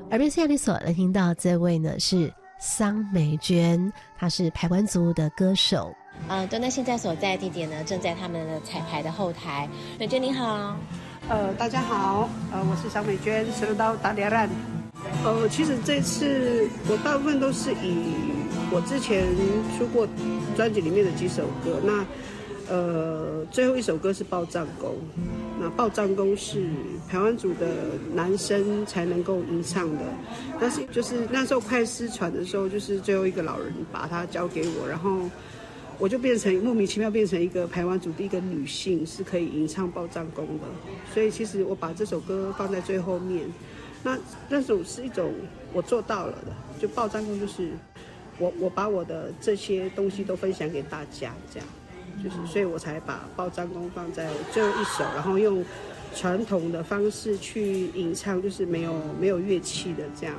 耳边现在你所能听到这位呢是桑美娟，她是排湾族的歌手。端端现在所在的地点呢，正在他们的彩排的后台。美娟你好。 大家好，我是桑美娟，舌刀达连兰。其实这次我大部分都是以我之前出过专辑里面的几首歌，那最后一首歌是报战功。那报战功是排湾族的男生才能够吟唱的，但是就是那时候快失传的时候，就是最后一个老人把它交给我，然后我就变成莫名其妙变成一个排湾族的一个女性，是可以吟唱报战功的。所以其实我把这首歌放在最后面，那种是一种我做到了的，就报战功就是我把我的这些东西都分享给大家，这样就是，所以我才把报战功放在最后一首，然后用传统的方式去吟唱，就是没有乐器的这样。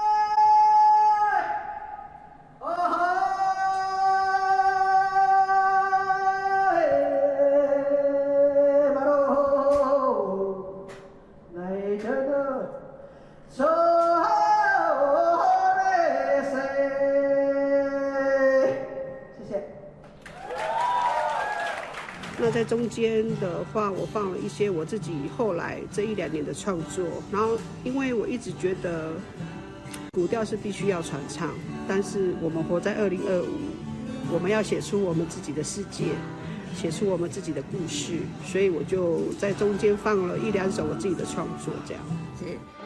那在中间的话，我放了一些我自己后来这1-2年的创作，然后因为我一直觉得古调是必须要传唱，但是我们活在2025，我们要写出我们自己的世界，写出我们自己的故事，所以我就在中间放了1-2首我自己的创作，这样。 是。